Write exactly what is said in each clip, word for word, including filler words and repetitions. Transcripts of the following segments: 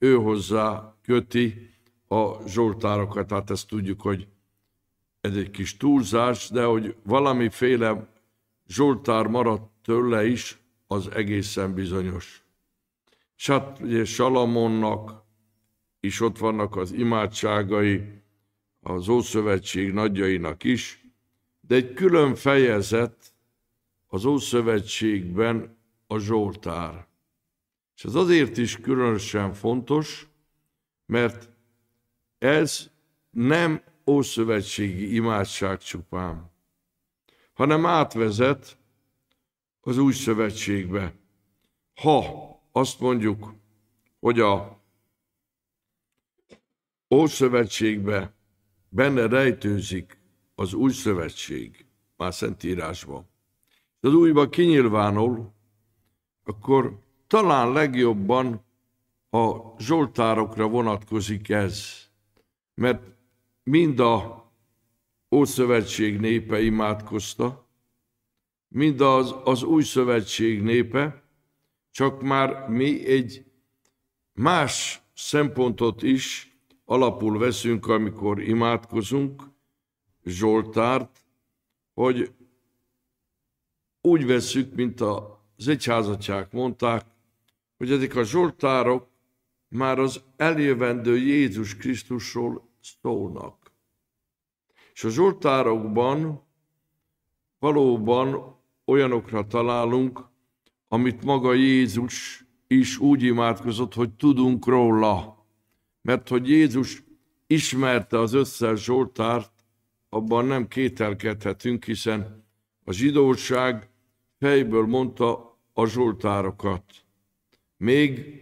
ő hozzá köti a zsoltárokat. Hát ezt tudjuk, hogy ez egy kis túlzás, de hogy valamiféle zsoltár maradt tőle is, az egészen bizonyos. És hát ugye Salamonnak is ott vannak az imádságai, az Ószövetség nagyjainak is, de egy külön fejezet az Ószövetségben a zsoltár. És ez azért is különösen fontos, mert ez nem ószövetségi imádság csupán, hanem átvezet az új szövetségbe. Ha azt mondjuk, hogy a Ószövetségbe benne rejtőzik az új szövetség, már Szentírásban, az újban kinyilvánul, akkor talán legjobban a zsoltárokra vonatkozik ez, mert mind a Ószövetség népe imádkozta, mind az, az új szövetség népe, csak már mi egy más szempontot is alapul veszünk, amikor imádkozunk, zsoltárt, hogy úgy vesszük, mint az egyházatják mondták, hogy ezek a zsoltárok már az eljövendő Jézus Krisztusról szólnak. És a zsoltárokban valóban olyanokra találunk, amit maga Jézus is úgy imádkozott, hogy tudunk róla. Mert hogy Jézus ismerte az összes zsoltárt, abban nem kételkedhetünk, hiszen a zsidóság fejből mondta a zsoltárokat. Még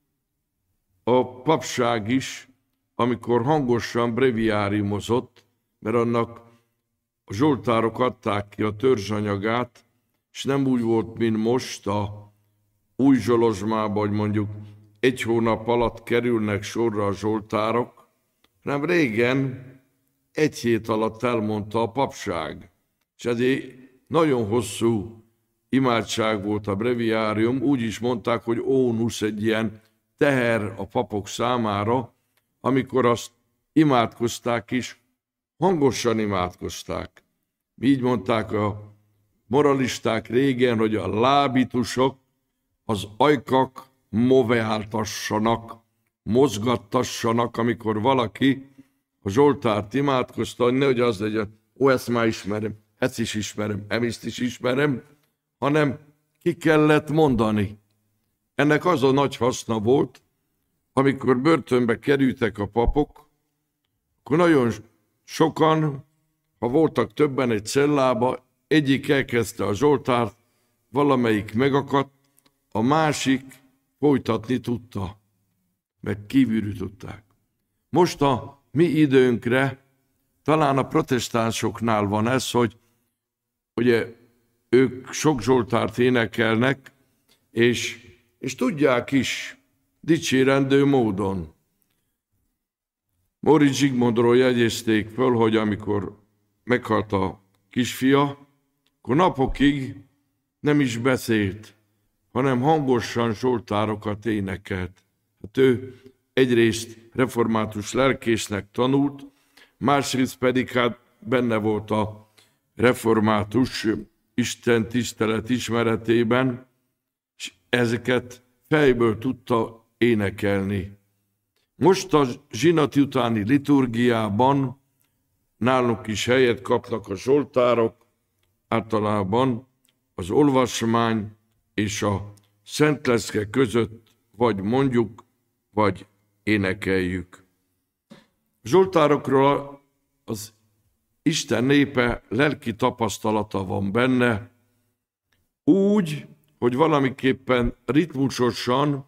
a papság is, amikor hangosan breviáriumozott, mert annak a zsoltárok adták ki a törzsanyagát, és nem úgy volt, mint most a új zsolozsmában, hogy mondjuk egy hónap alatt kerülnek sorra a zsoltárok, hanem régen egy hét alatt elmondta a papság. És ezért nagyon hosszú imádság volt a breviárium, úgy is mondták, hogy ónusz, egy ilyen teher a papok számára, amikor azt imádkozták is, hangosan imádkozták. Így mondták a moralisták régen, hogy a lábitusok, az ajkak moveáltassanak, mozgattassanak, amikor valaki a zsoltárt imádkozta, hogy nehogy az legyen, ó, ezt már ismerem, ezt is ismerem, ezt is ismerem, hanem ki kellett mondani. Ennek az a nagy haszna volt, amikor börtönbe kerültek a papok, akkor nagyon sokan, ha voltak többen egy cellába, egyik elkezdte a zsoltárt, valamelyik megakadt, a másik folytatni tudta, meg kívülről tudták. Most a mi időnkre talán a protestánsoknál van ez, hogy ugye ők sok zsoltárt énekelnek, és, és tudják is dicsérendő módon. Móricz Zsigmondról jegyezték föl, hogy amikor meghalt a kisfia, akkor napokig nem is beszélt, hanem hangosan zsoltárokat énekelt. Hát ő egyrészt református lelkésznek tanult, másrészt pedig hát benne volt a református Isten tisztelet ismeretében, és ezeket fejből tudta énekelni. Most a zsinati utáni liturgiában nálunk is helyet kapnak a zsoltárok, általában az olvasmány és a szentleszke között vagy mondjuk, vagy énekeljük. A zsoltárokról az Isten népe lelki tapasztalata van benne, úgy, hogy valamiképpen ritmusosan,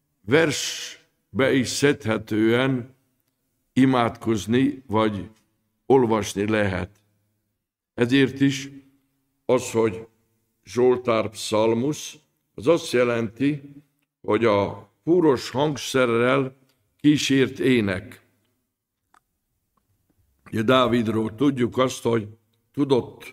versbe is szedhetően imádkozni, vagy olvasni lehet. Ezért is az, hogy zsoltár pszalmusz, az azt jelenti, hogy a húros hangszerrel kísért ének. Ugye Dávidról tudjuk azt, hogy tudott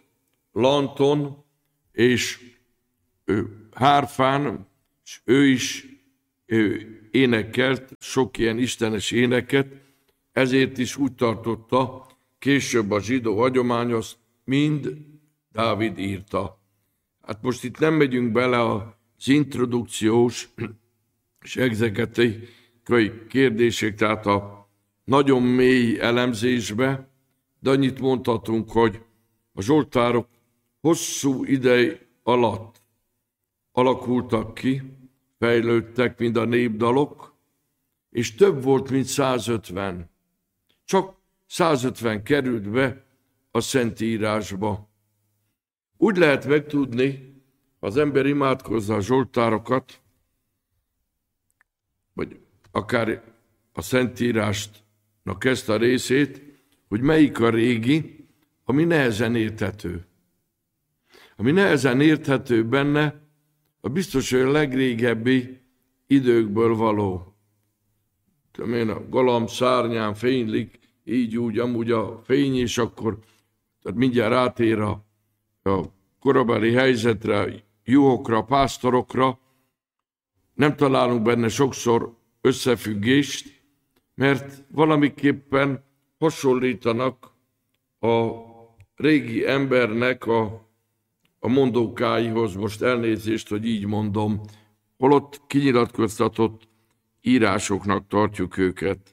lanton és ő hárfán, és ő is énekelt, sok ilyen istenes éneket, ezért is úgy tartotta, később a zsidó hagyomány, azt mind Dávid írta. Hát most itt nem megyünk bele az introdukciós és egzegetikai kérdések, tehát a nagyon mély elemzésbe, de annyit mondhatunk, hogy a zsoltárok hosszú idej alatt alakultak ki, fejlődtek, mint a népdalok, és több volt, mint százötven. Csak százötven került be a Szentírásba. Úgy lehet megtudni, ha az ember imádkozza a zsoltárokat, vagy akár a Szentírásnak ezt a részét, hogy melyik a régi, ami nehezen érthető. Ami nehezen érthető benne, a biztos, hogy a legrégebbi időkből való. Tudom én, a galamb szárnyán fénylik, így úgy, amúgy a fény, és akkor tehát mindjárt rátér a, a korabeli helyzetre, juhokra, pásztorokra. Nem találunk benne sokszor összefüggést, mert valamiképpen hasonlítanak a régi embernek a, a mondókáihoz, most elnézést, hogy így mondom, holott kinyilatkoztatott írásoknak tartjuk őket.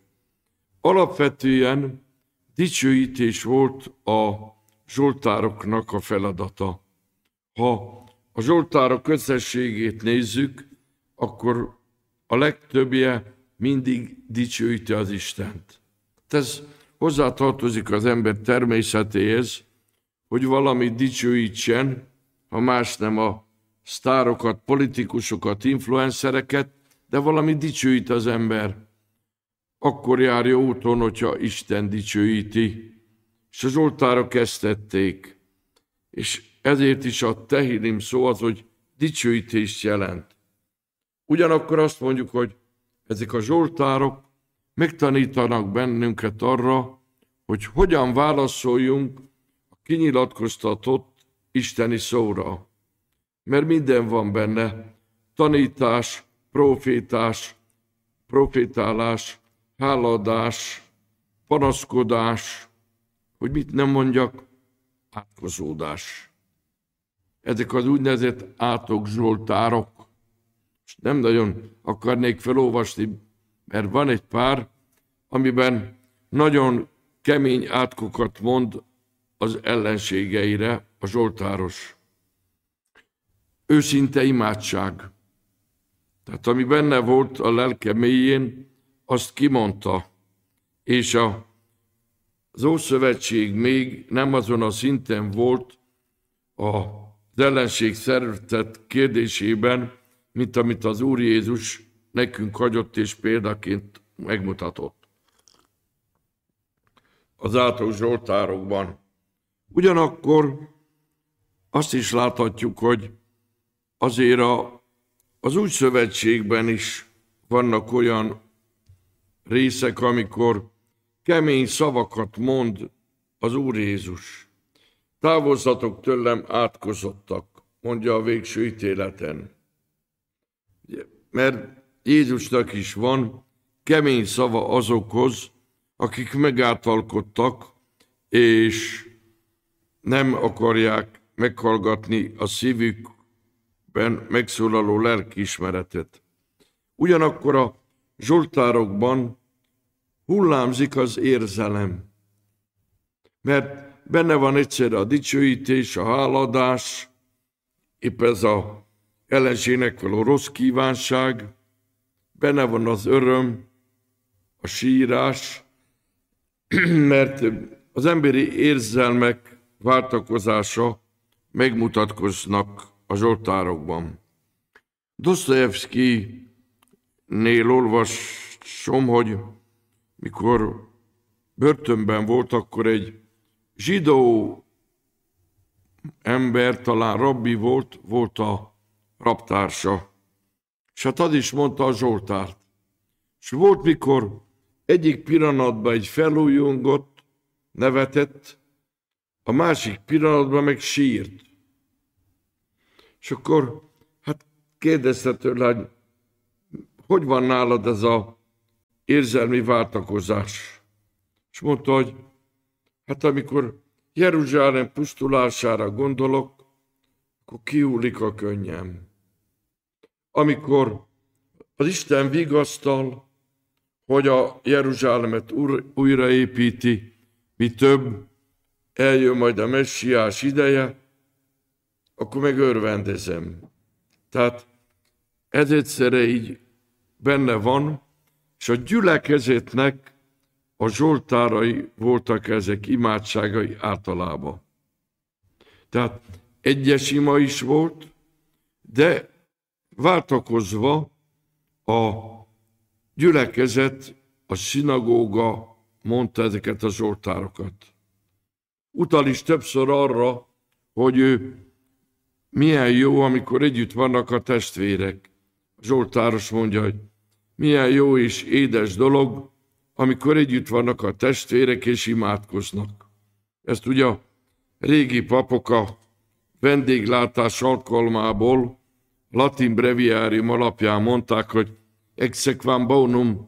Alapvetően dicsőítés volt a zsoltároknak a feladata. Ha a zsoltárok összességét nézzük, akkor a legtöbbje mindig dicsőíti az Istent. Ez hozzátartozik az ember természetéhez, hogy valamit dicsőítsen, ha más nem a sztárokat, politikusokat, influencereket, de valamit dicsőít az ember. Akkor jár jó úton, hogyha Isten dicsőíti. És a zsoltárok ezt tették. És ezért is a Tehillim szó az, hogy dicsőítést jelent. Ugyanakkor azt mondjuk, hogy ezek a zsoltárok megtanítanak bennünket arra, hogy hogyan válaszoljunk a kinyilatkoztatott isteni szóra. Mert minden van benne, tanítás, profétás, profétálás, hálaadás, panaszkodás, hogy mit nem mondjak, átkozódás. Ezek az úgynevezett átok zsoltárok. És nem nagyon akarnék felolvasni, mert van egy pár, amiben nagyon kemény átkokat mond az ellenségeire a zsoltáros. Őszinte imádság. Tehát ami benne volt a lelke mélyén, azt kimondta, és a, az Ószövetség még nem azon a szinten volt az ellenség szeretet kérdésében, mint amit az Úr Jézus nekünk hagyott és példaként megmutatott az átok zsoltárokban. Ugyanakkor azt is láthatjuk, hogy azért a, az új szövetségben is vannak olyan részek, amikor kemény szavakat mond az Úr Jézus. Távozzatok tőlem, átkozottak, mondja a végső ítéleten. Mert Jézusnak is van kemény szava azokhoz, akik megáltalkodtak, és nem akarják meghallgatni a szívükben megszólaló lelkiismeretet. Ugyanakkor a zsoltárokban hullámzik az érzelem, mert benne van egyszerre a dicsőítés, a háladás, épp ez a ellenségnek való rossz kívánság, benne van az öröm, a sírás, mert az emberi érzelmek váltakozása megmutatkoznak a zsoltárokban. Dosztojevszkinél olvasom, hogy mikor börtönben volt, akkor egy zsidó ember, talán rabbi volt, volt a rabtársa. És hát az is mondta a zsoltárt. És volt, mikor egyik pillanatban egy felújongott, nevetett, a másik pillanatban meg sírt. És akkor hát kérdezte tőle, hogy hogy van nálad ez a érzelmi váltakozás? És mondta, hogy hát amikor Jeruzsálem pusztulására gondolok, akkor kiúlik a könnyem. Amikor az Isten vigasztal, hogy a Jeruzsálemet újraépíti, mi több, eljön majd a messiás ideje, akkor meg örvendezem. Tehát ez egyszerre így benne van, és a gyülekezetnek a zsoltárai voltak ezek, imádságai általában. Tehát egyes ima is volt, de váltakozva a gyülekezet, a szinagóga mondta ezeket a zsoltárokat. Utal is többször arra, hogy ő milyen jó, amikor együtt vannak a testvérek. A zsoltáros mondja, hogy milyen jó és édes dolog, amikor együtt vannak a testvérek és imádkoznak. Ezt ugye a régi papok a vendéglátás alkalmából latin breviárium alapján mondták, hogy exequam bonum,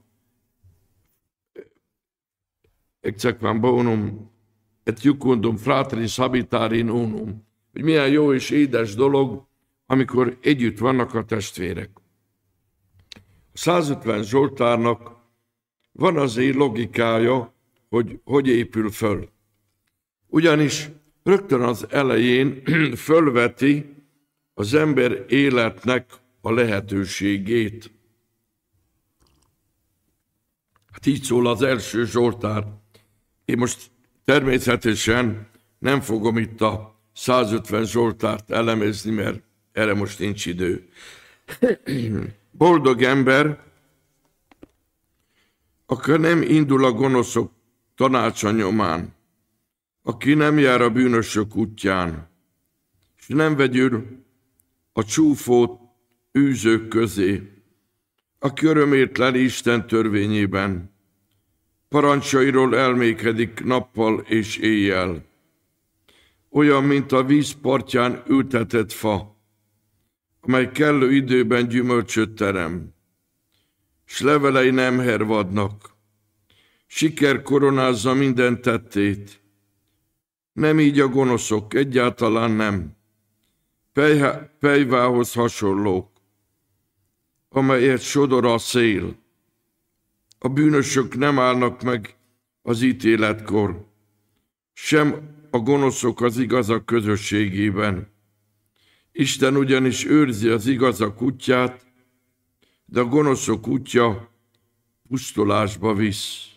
exequam bonum et jucundum frateris habitari in unum. Hogy milyen jó és édes dolog, amikor együtt vannak a testvérek. A százötven zsoltárnak van azért logikája, hogy hogy épül föl. Ugyanis rögtön az elején fölveti az ember életnek a lehetőségét. Hát így szól az első zsoltár. Én most természetesen nem fogom itt a százötven zsoltárt elemezni, mert erre most nincs idő. Boldog ember, aki nem indul a gonoszok tanácsa nyomán, aki nem jár a bűnösök útján, és nem vegyül a csúfót űzők közé, aki örömét leli Isten törvényében, parancsairól elmékedik nappal és éjjel, olyan, mint a víz partján ültetett fa, amely kellő időben gyümölcsöt terem, s levelei nem hervadnak. Siker koronázza minden tettét. Nem így a gonoszok, egyáltalán nem. Pejvához hasonlók, amelyet sodor a szél. A bűnösök nem állnak meg az ítéletkor, sem a gonoszok az igazak közösségében. Isten ugyanis őrzi az igazak útját, de a gonoszok útja pusztulásba visz.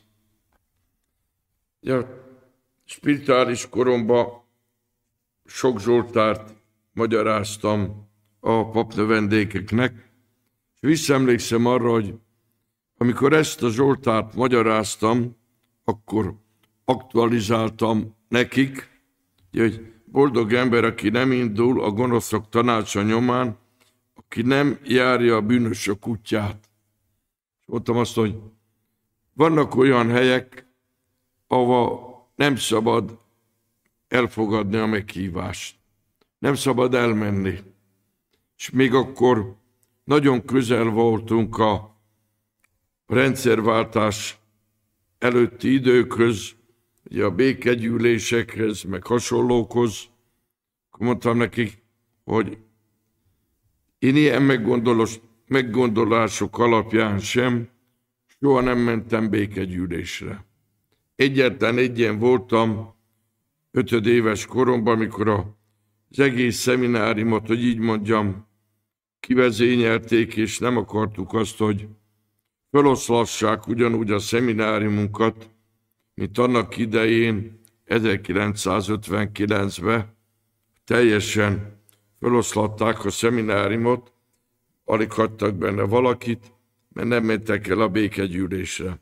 Ja, spirituális koromban sok zsoltárt magyaráztam a papnövendékeknek, és visszaemlékszem arra, hogy amikor ezt a zsoltárt magyaráztam, akkor aktualizáltam nekik, hogy boldog ember, aki nem indul a gonoszok tanácsa nyomán, aki nem járja a bűnösök útját. És mondtam azt, hogy vannak olyan helyek, ahova nem szabad elfogadni a meghívást. Nem szabad elmenni. És még akkor nagyon közel voltunk a rendszerváltás előtti időkhöz, ugye a békegyűlésekhez, meg hasonlókhoz. Akkor mondtam nekik, hogy én ilyen meggondolások alapján sem soha nem mentem békegyűlésre. Egyetlen egyen voltam ötödéves koromban, amikor az egész szemináriumot, hogy így mondjam, kivezényelték, és nem akartuk azt, hogy feloszlassák ugyanúgy a szemináriumunkat, mint annak idején, ezerkilencszázötvenkilencben teljesen feloszlatták a szemináriumot, alig hagytak benne valakit, mert nem mentek el a békegyűlésre.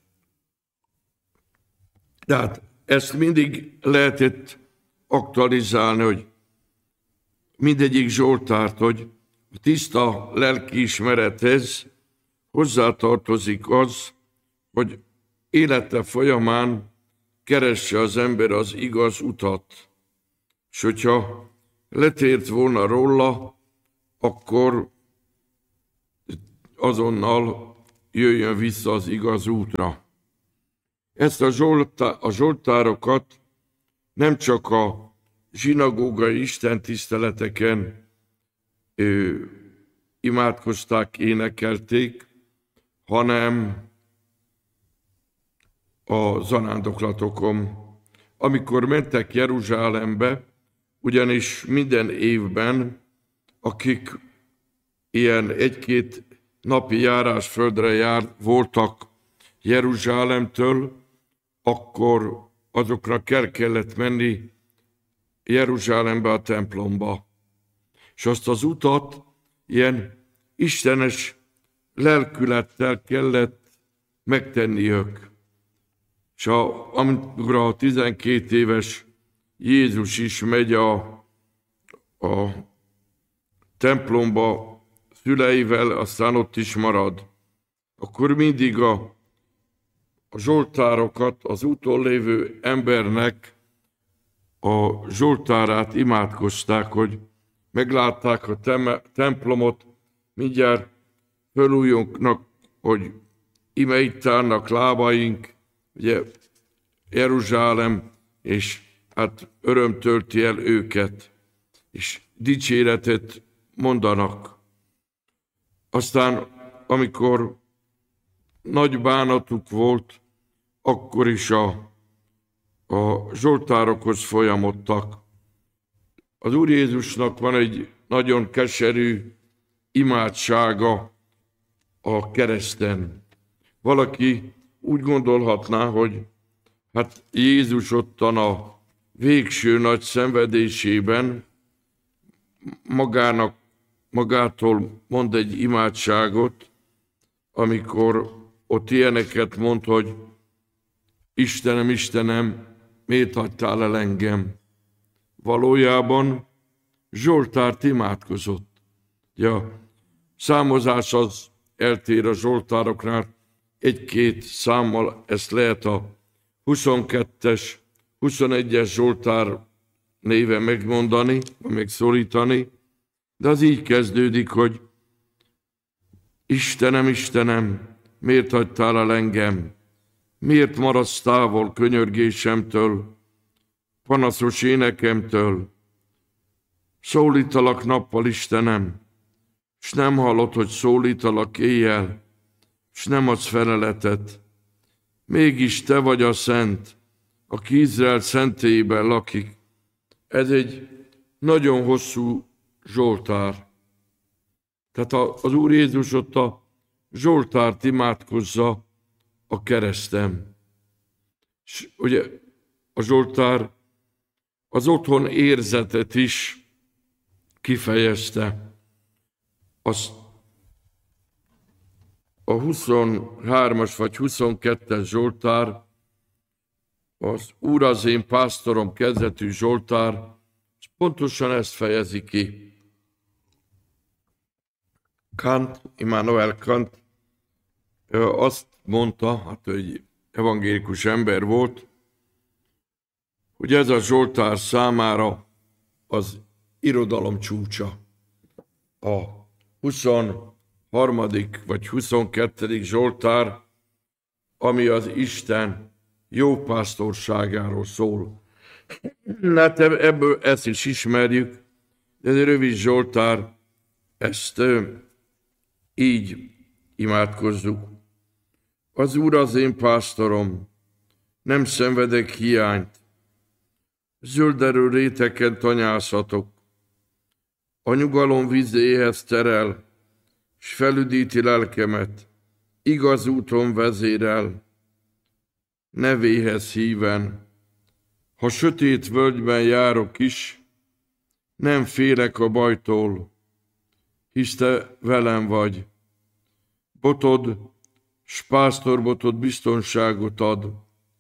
Tehát ezt mindig lehetett aktualizálni, hogy mindegyik zsoltárt, hogy a tiszta lelkiismerethez hozzátartozik az, hogy élete folyamán keresse az ember az igaz utat. És hogyha letért volna róla, akkor azonnal jöjjön vissza az igaz útra. Ezt a, zsoltá, a zsoltárokat nem csak a zsinagógai istentiszteleteken ö, imádkozták, énekelték, hanem a zarándoklatokon, amikor mentek Jeruzsálembe, ugyanis minden évben, akik ilyen egy-két napi járásföldre jár, voltak Jeruzsálemtől, akkor azokra kell kellett menni Jeruzsálembe a templomba. És azt az utat ilyen istenes lelkülettel kellett megtenniük. És a, amikor a tizenkét éves Jézus is megy a, a templomba szüleivel, aztán ott is marad, akkor mindig a, a zsoltárokat az úton lévő embernek a zsoltárát imádkozták, hogy meglátták a tem- templomot, mindjárt fölújunknak, hogy ime itt állnak lábaink, ugye Jeruzsálem, és hát öröm tölti el őket, és dicséretet mondanak. Aztán, amikor nagy bánatuk volt, akkor is a, a zsoltárokhoz folyamodtak. Az Úr Jézusnak van egy nagyon keserű imádsága a kereszten. Valaki úgy gondolhatná, hogy hát Jézus ottan a végső nagy szenvedésében magának, magától mond egy imádságot, amikor ott ilyeneket mond, hogy Istenem, Istenem, miért hagytál el engem? Valójában zsoltárt imádkozott. Ja, számozás az eltér a zsoltároknál, egy-két számmal ezt lehet a huszonkettes, huszonegyes zsoltár néven megmondani, megszólítani, de az így kezdődik, hogy Istenem, Istenem, miért hagytál el engem? Miért maradsz távol könyörgésemtől, panaszos énekemtől? Szólítalak nappal, Istenem, s nem hallod, hogy szólítalak éjjel, s nem adsz feleletet. Mégis te vagy a szent, aki Izrael szentélyében lakik. Ez egy nagyon hosszú zsoltár. Tehát az Úr Jézus ott a zsoltárt imádkozza a kereszten. És ugye a zsoltár az otthon érzetet is kifejezte. Azt a huszonhármas vagy huszonkettes zsoltár, az Úr az én pásztorom kezdetű zsoltár, és pontosan ezt fejezi ki. Kant, Immanuel Kant azt mondta, hát egy evangélikus ember volt, hogy ez a zsoltár számára az irodalom csúcsa. A huszonharmadik vagy huszonkettedik zsoltár, ami az Isten jó pásztorságáról szól. Hát ebből ezt is ismerjük, de ez egy rövid zsoltár, ezt így imádkozzuk. Az Úr az én pásztorom, nem szenvedek hiányt, zölderő réteken tanyázhatok. A nyugalom vizéhez terel, s felüdíti lelkemet, igaz úton vezérel, nevéhez híven. Ha sötét völgyben járok is, nem félek a bajtól, hisz te velem vagy. Botod, s pásztorbotod biztonságot ad.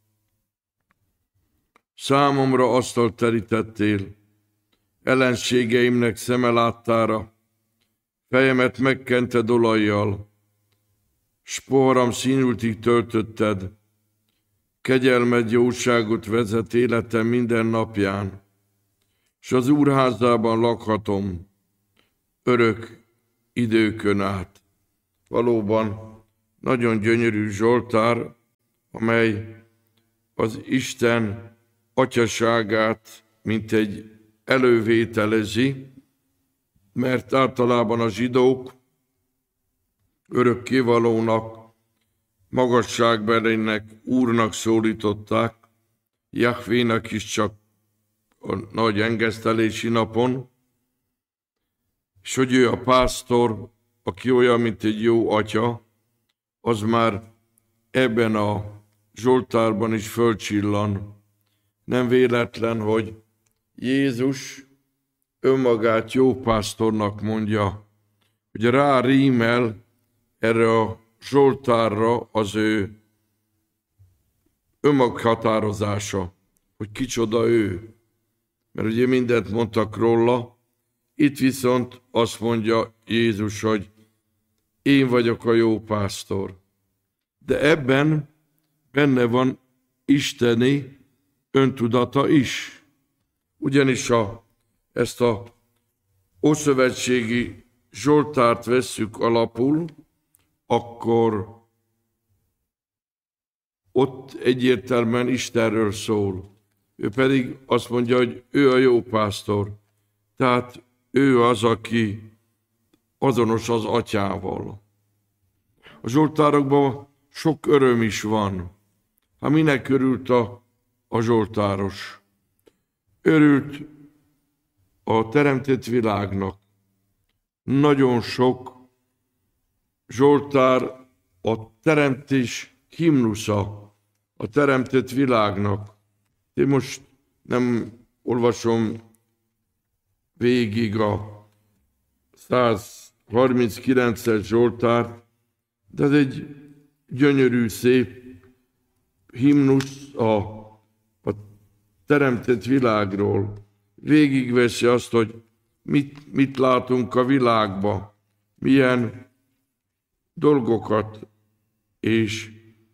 Számomra asztalt terítettél, ellenségeimnek szeme láttára, fejemet megkented olajjal, s poharam színültig töltötted, kegyelmed jóságot vezet életem minden napján, s az Úr házában lakhatom örök időkön át. Valóban nagyon gyönyörű zsoltár, amely az Isten atyaságát mint egy elővételezi, mert általában a zsidók örökkévalónak, magasságbelének, Úrnak szólították, Jahvénak is csak a nagy engesztelési napon, és hogy ő a pásztor, aki olyan, mint egy jó atya, az már ebben a zsoltárban is fölcsillan. Nem véletlen, hogy Jézus önmagát jó pásztornak mondja, hogy rá rímel erre a zsoltárra az ő önmaghatározása, hogy kicsoda ő. Mert ugye mindent mondtak róla, itt viszont azt mondja Jézus, hogy én vagyok a jó pásztor. De ebben benne van isteni öntudata is. Ugyanis ha ezt a ószövetségi zsoltárt vesszük alapul, akkor ott egyértelműen Istenről szól. Ő pedig azt mondja, hogy ő a jó pásztor. Tehát ő az, aki azonos az atyával. A zsoltárokban sok öröm is van. Hát minek örült a, a zsoltáros? Örült a teremtett világnak. Nagyon sok zsoltár a teremtés himnusza a teremtett világnak. Én most nem olvasom végig a száz harminckilences zsoltárt, de ez egy gyönyörű, szép himnusz a, a teremtett világról. Végigveszi azt, hogy mit, mit látunk a világba, milyen dolgokat, és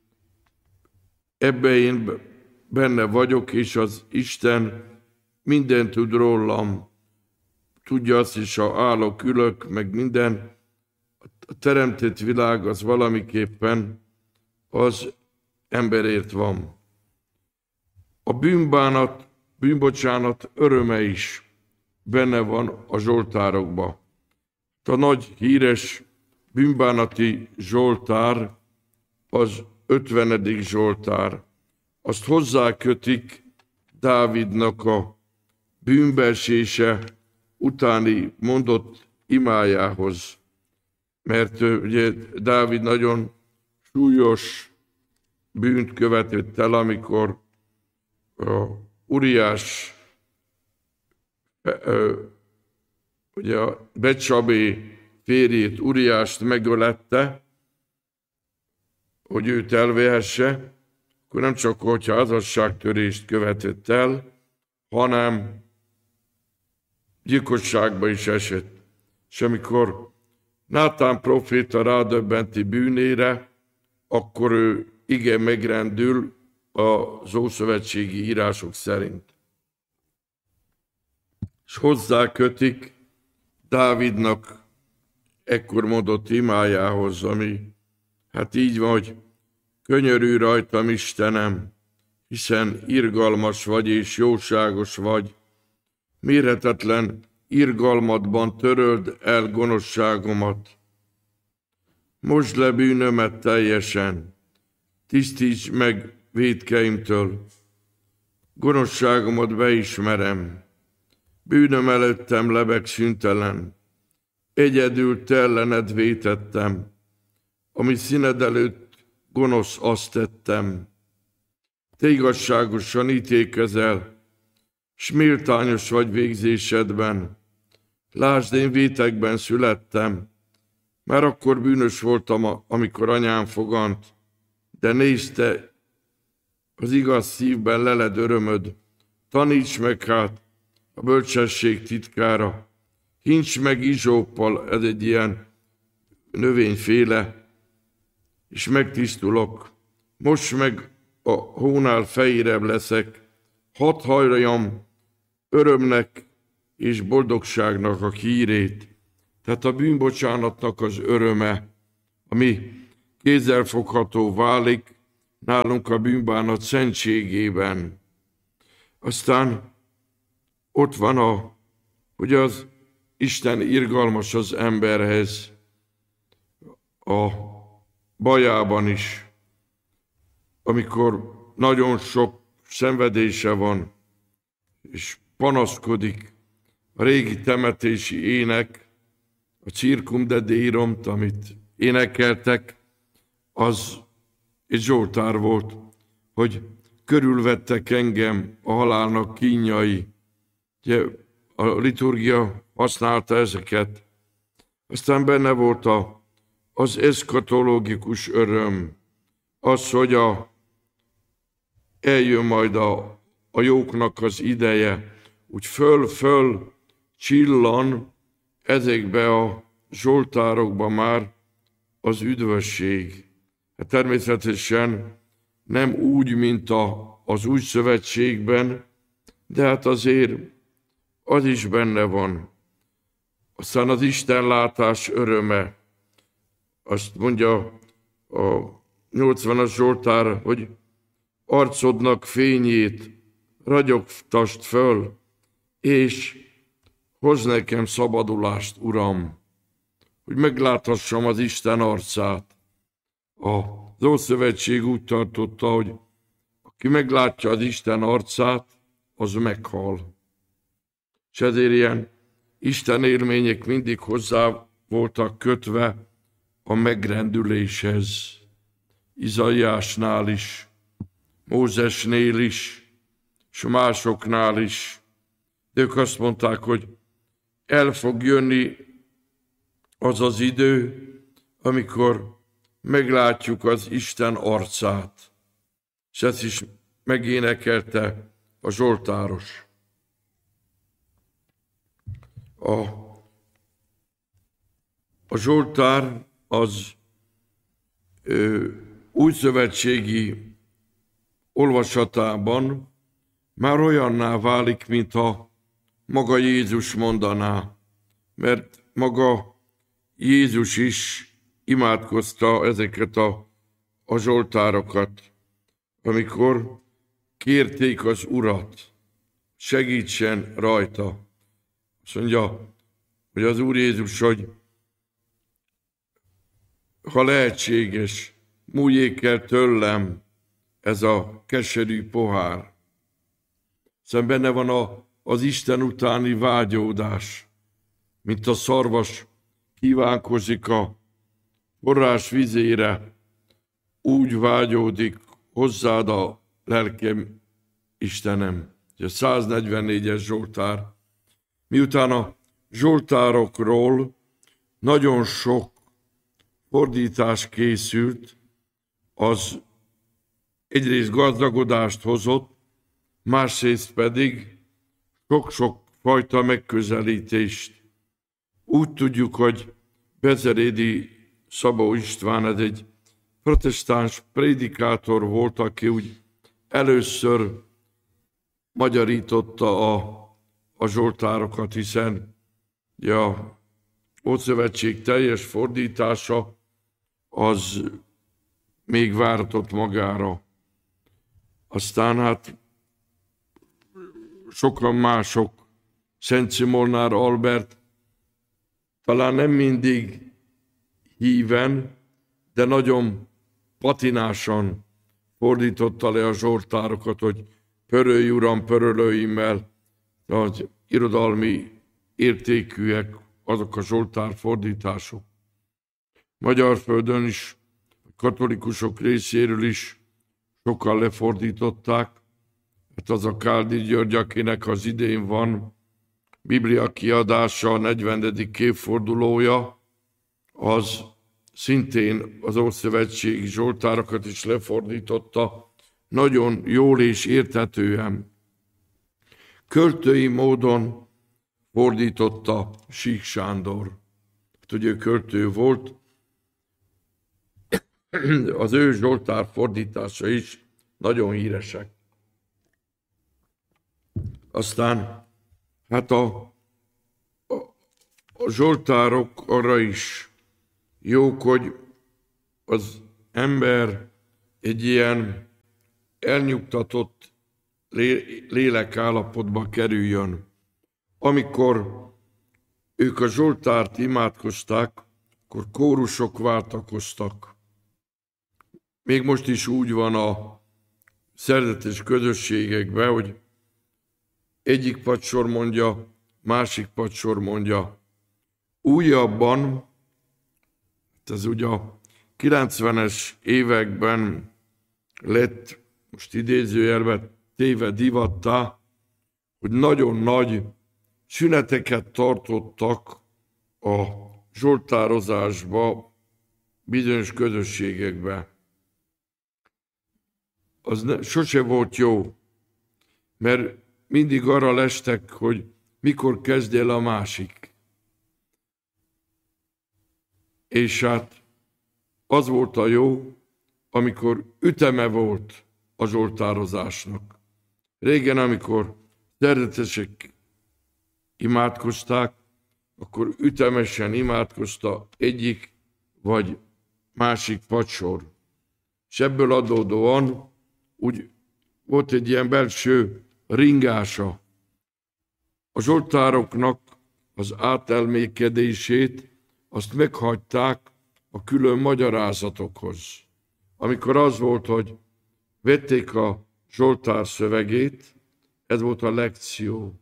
ebben én benne vagyok, és az Isten mindent tud rólam. Tudja azt is, ha állok, ülök, meg minden. A teremtett világ az valamiképpen az emberért van. A bűnbánat, bűnbocsánat öröme is benne van a zsoltárokban. A nagy híres bűnbánati zsoltár az ötvenedik zsoltár. Azt hozzákötik Dávidnak a bűnbeesése utáni mondott imájához. Mert ugye Dávid nagyon súlyos bűnt követett el, amikor a Uriás, ugye a Becsabé férjét, Uriást megölette, hogy őt elvehesse, akkor nem csak, hogyha házasságtörést követett el, hanem gyilkosságba is esett. És amikor Nátán proféta rádöbbenti bűnére, akkor ő igen megrendül az ószövetségi írások szerint. És hozzá kötik Dávidnak ekkor mondott imájához, ami hát így van, hogy könyörülj rajtam, Istenem, hiszen irgalmas vagy és jóságos vagy. Mérhetetlen irgalmadban töröld el gonoszságomat. Mosd le bűnömet teljesen, tisztíts meg vétkeimtől. Gonoszságomat beismerem, bűnöm előttem lebeg szüntelen. Egyedül te ellened vétettem, ami színed előtt gonosz azt tettem. Te igazságosan ítélkezel, s méltányos vagy végzésedben. Lásd, én vétekben születtem, már akkor bűnös voltam, amikor anyám fogant, de nézd te, az igaz szívben leled örömöd. Taníts meg hát a bölcsesség titkára, hints meg izsóppal, ez egy ilyen növényféle, és megtisztulok. Most meg a hónál fejérebb leszek, hadd halljam örömnek és boldogságnak a hírét. Tehát a bűnbocsánatnak az öröme, ami kézzelfogható válik nálunk a bűnbánat szentségében. Aztán ott van, a, hogy az Isten irgalmas az emberhez, a bajában is, amikor nagyon sok szenvedése van, és panaszkodik. A régi temetési ének, a Circum de Deiromt, amit énekeltek, az egy zsoltár volt, hogy körülvettek engem a halálnak kínjai. Ugye a liturgia használta ezeket. Aztán benne volt a, az eszkatológikus öröm, az, hogy a, eljön majd a, a jóknak az ideje, úgy föl-föl csillan ezekbe a zsoltárokba már az üdvösség. Hát természetesen nem úgy, mint a, az új szövetségben, de hát azért az is benne van. Aztán az istenlátás öröme. Azt mondja a nyolcvanas zsoltár, hogy arcodnak fényét ragyogtasd föl, és hozz nekem szabadulást, Uram, hogy megláthassam az Isten arcát. Az Ószövetség úgy tartotta, hogy aki meglátja az Isten arcát, az meghal. És ezért ilyen Isten élmények mindig hozzá voltak kötve a megrendüléshez. Izaiásnál is, Mózesnél is, és másoknál is. De ők azt mondták, hogy el fog jönni az az idő, amikor meglátjuk az Isten arcát. És ezt is megénekelte a zsoltáros. A, a zsoltár az ö, újszövetségi olvasatában már olyanná válik, mintha maga Jézus mondaná, mert maga Jézus is imádkozta ezeket a, a zsoltárokat, amikor kérték az Urat, segítsen rajta. Azt mondja, hogy az Úr Jézus, hogy ha lehetséges, múljék el tőlem ez a keserű pohár. Szóval benne van a, az Isten utáni vágyódás, mint a szarvas kívánkozik a forrás vizére, úgy vágyódik hozzád a lelkem, Istenem. A száznegyvennégyes zsoltár. Miután a zsoltárokról nagyon sok fordítás készült, az egyrészt gazdagodást hozott, másrészt pedig sok-sok fajta megközelítést. Úgy tudjuk, hogy Bezerédi Szabó István, ez egy protestáns prédikátor volt, aki úgy először magyarította a, a zsoltárokat, hiszen ja, Ószövetség teljes fordítása az még vártott magára. Aztán hát sokan mások, Szent Szimolnár Albert talán nem mindig híven, de nagyon patinásan fordította le a zsoltárokat, hogy pörölj, Uram, pörölőimmel, az irodalmi értékűek azok a zsoltár fordítások. Magyar földön is, a katolikusok részéről is sokan lefordították. Hát az a Káldi György, akinek az idén van Biblia kiadása, a negyvenedik évfordulója, az szintén az Ószövetségi zsoltárokat is lefordította, nagyon jól és érthetően. Költői módon fordította Sík Sándor. Hát, hogy ő költő volt, az ő zsoltár fordítása is nagyon híresek. Aztán hát a, a, a zsoltárok arra is jók, hogy az ember egy ilyen elnyugtatott lélekállapotba kerüljön. Amikor ők a Zsoltárt imádkozták, akkor kórusok váltakoztak. Még most is úgy van a szerzetes közösségekben, hogy egyik padsor mondja, másik padsor mondja. Újabban, ez ugye a kilencvenes években lett, most idézőjelben téve divattá, hogy nagyon nagy szüneteket tartottak a zsoltározásba bizonyos közösségekbe. Az ne, sose volt jó, mert mindig arra lestek, hogy mikor kezd el a másik. És hát az volt a jó, amikor üteme volt a zsoltározásnak. Régen, amikor szerzetesek imádkozták, akkor ütemesen imádkozta egyik vagy másik padsor. És ebből adódóan úgy volt egy ilyen belső ringása. A zsoltároknak az átelmékedését azt meghagyták a külön magyarázatokhoz. Amikor az volt, hogy vették a zsoltár szövegét, ez volt a lekció.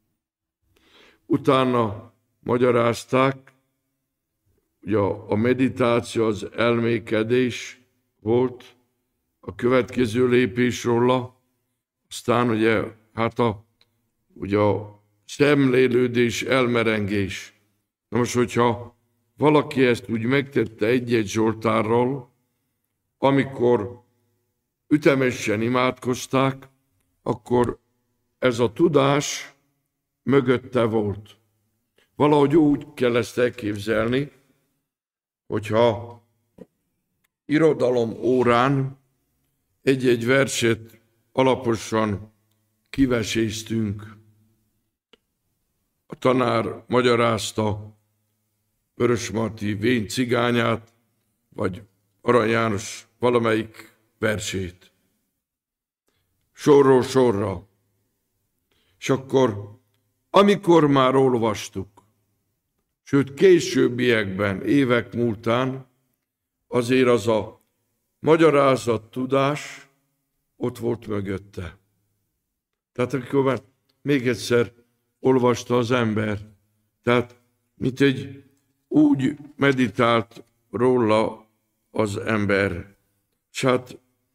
Utána magyarázták, ugye a meditáció, az elmékedés volt, a következő lépés róla, aztán ugye, hát a, ugye a szemlélődés, elmerengés. Na most, hogyha valaki ezt úgy megtette egy-egy zsoltárral, amikor ütemesen imádkozták, akkor ez a tudás mögötte volt. Valahogy úgy kell ezt elképzelni, hogyha irodalom órán egy-egy verset alaposan kiveséztünk. A tanár magyarázta Vörösmarty Vén cigányát, vagy Arany János valamelyik versét. Sorról sorra. És akkor, amikor már olvastuk, sőt későbbiekben, évek múltán, azért az a magyarázat, tudás ott volt mögötte. Tehát amikor már még egyszer olvasta az ember, tehát mint egy úgy meditált róla az ember. És hát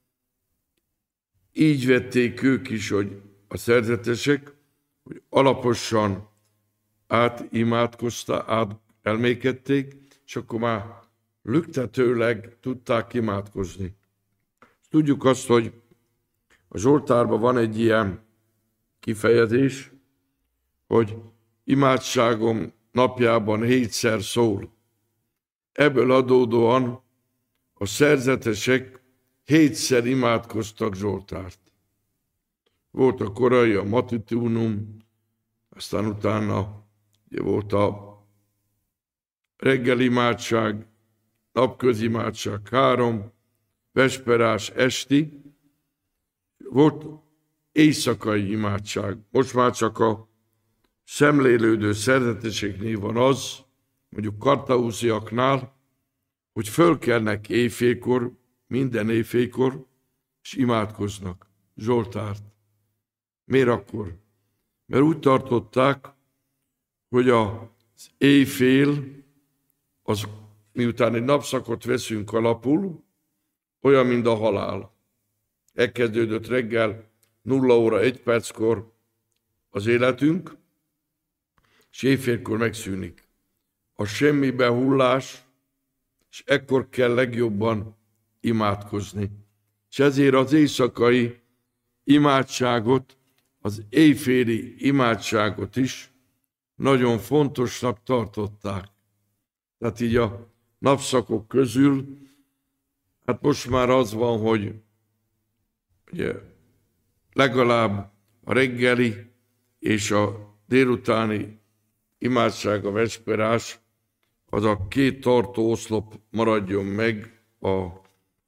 így vették ők is, hogy a szerzetesek, hogy alaposan átimádkozta, át elmékedték, és akkor már lüktetőleg tudták imádkozni. Tudjuk azt, hogy a Zsoltárban van egy ilyen kifejezés, hogy imádságom napjában hétszer szól. Ebből adódóan a szerzetesek hétszer imádkoztak Zsoltárt. Volt a korai, a matutinum, aztán utána ugye volt a reggeli imádság, napközimádság három, vesperás esti, volt éjszakai imádság. Most már csak a szemlélődő szerzeteseknél van az, mondjuk kartausziaknál, hogy fölkelnek éjfélkor, minden éjfélkor, és imádkoznak Zsoltárt. Miért akkor? Mert úgy tartották, hogy az éjfél, az miután egy napszakot veszünk alapul, olyan, mint a halál. Elkezdődött reggel nulla óra egy perckor az életünk, és éjfélkor megszűnik. A semmibe hullás, és ekkor kell legjobban imádkozni. És ezért az éjszakai imádságot, az éjféli imádságot is nagyon fontosnak tartották. Tehát így a napszakok közül, hát most már az van, hogy ugye, legalább a reggeli és a délutáni imádság, a vesperás, az a két tartó oszlop maradjon meg a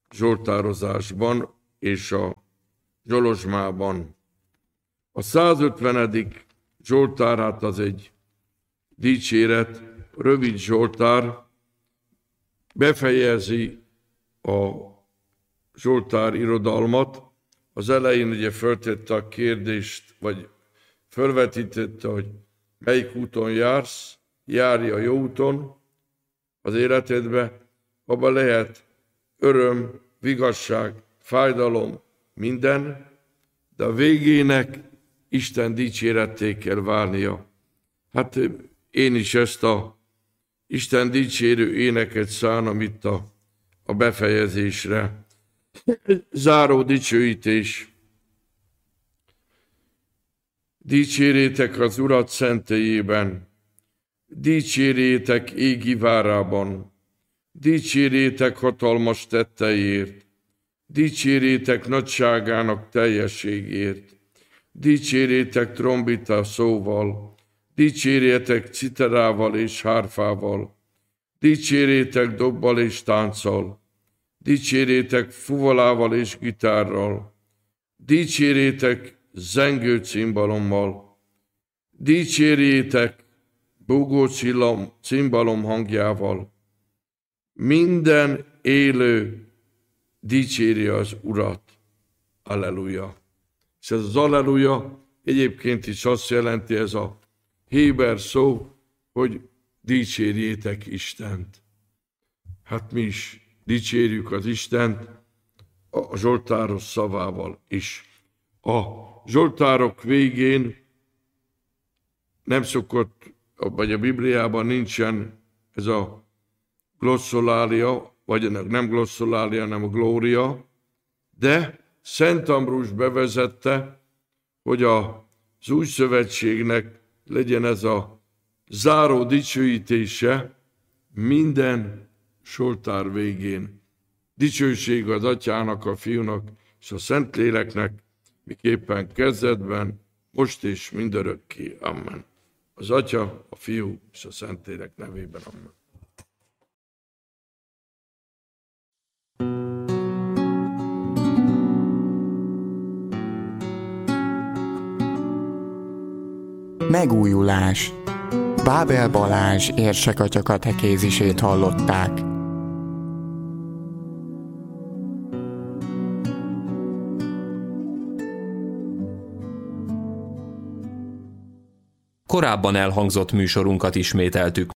zsoltározásban és a zsolozsmában. A százötvenedik zsoltár, hát az egy dicséret, rövid zsoltár, befejezi a zsoltár irodalmat. Az elején ugye föltette a kérdést, vagy fölvetítette, hogy melyik úton jársz, járj a jó úton az életedbe, abban lehet öröm, vigasság, fájdalom, minden, de a végének Isten dicséretté kell válnia. Hát én is ezt a Isten dicsérő éneket szánom itt a, a befejezésre. Záró dicsőítés. Dicsérjétek az Urat szentélyében, dicsérjétek égi várában, dicsérjétek hatalmas tetteiért, dicsérjétek nagyságának teljességért, dicsérjétek trombita szóval, dicsérjétek citerával és hárfával, dicsérjétek dobbal és tánccal, dicsérjétek fuvolával és gitárral, dicsérjétek zengő cimbalommal, dicsérjétek búgó cimbalom hangjával. Minden élő dicséri az Urat. Alleluja. És ez az alleluja egyébként is azt jelenti, ez a héber szó, hogy dicsérjétek Istent. Hát mi is dicsérjük az Istent a zsoltáros szavával is. A zsoltárok végén nem szokott, vagy a Bibliában nincsen ez a glosszolália, vagy nem glosszolália, hanem a glória, de Szent Ambrus bevezette, hogy az új szövetségnek legyen ez a záró dicsőítése minden zsoltár végén. Dicsőség az Atyának, a Fiúnak és a Szentléleknek, miképpen kezdetben, most és mindörökké. Amen. Az Atya, a Fiú és a Szentlélek nevében. Amen. Megújulás. Bábel Balázs érsekatya katekézisét hallották. Korábban elhangzott műsorunkat ismételtük.